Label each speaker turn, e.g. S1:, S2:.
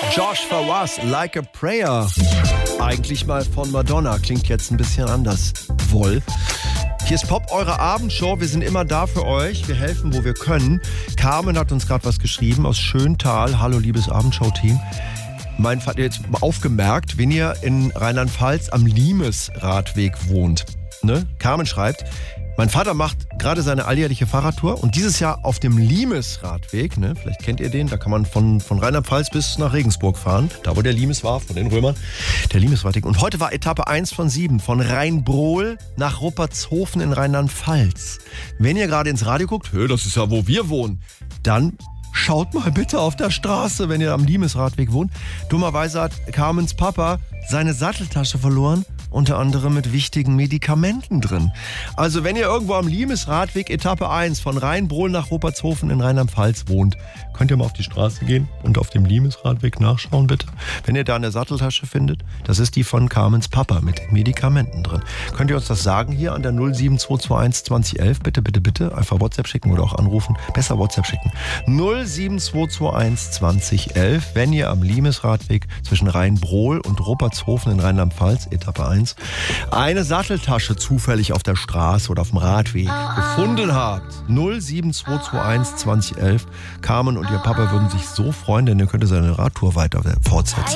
S1: Josh Fawaz, Like a Prayer. Eigentlich mal von Madonna, klingt jetzt ein bisschen anders. Wohl. Hier ist Pop, eure Abendshow. Wir sind immer da für euch. Wir helfen, wo wir können. Carmen hat uns gerade was geschrieben aus Schöntal. Hallo, liebes Abendshow-Team. Mein Vater jetzt aufgemerkt, wenn ihr in Rheinland-Pfalz am Limes-Radweg wohnt. Ne? Carmen schreibt, mein Vater macht gerade seine alljährliche Fahrradtour und dieses Jahr auf dem Limes-Radweg, ne? Vielleicht kennt ihr den, da kann man von Rheinland-Pfalz bis nach Regensburg fahren, da wo der Limes war, von den Römern, der Limes-Radweg. Und heute war Etappe 1 von 7, von Rheinbrohl nach Ruppertshofen in Rheinland-Pfalz. Wenn ihr gerade ins Radio guckt, das ist ja, wo wir wohnen, dann schaut mal bitte auf der Straße, wenn ihr am Limes-Radweg wohnt. Dummerweise hat Carmens Papa seine Satteltasche verloren, unter anderem mit wichtigen Medikamenten drin. Also wenn ihr irgendwo am Limes-Radweg Etappe 1 von Rheinbrohl nach Ruppertshofen in Rheinland-Pfalz wohnt, könnt ihr mal auf die Straße gehen und auf dem Limes-Radweg nachschauen, bitte. Wenn ihr da eine Satteltasche findet, das ist die von Carmens Papa mit den Medikamenten drin. Könnt ihr uns das sagen hier an der 07221 2011? Bitte, bitte, bitte. Einfach WhatsApp schicken oder auch anrufen. Besser WhatsApp schicken. 07221 2011, wenn ihr am Limes-Radweg zwischen Rheinbrohl und Ruppertshofen in Rheinland-Pfalz, Etappe 1, eine Satteltasche zufällig auf der Straße oder auf dem Radweg gefunden habt. 07221 2011. Carmen und ihr Papa würden sich so freuen, denn ihr könntet seine Radtour weiter fortsetzen.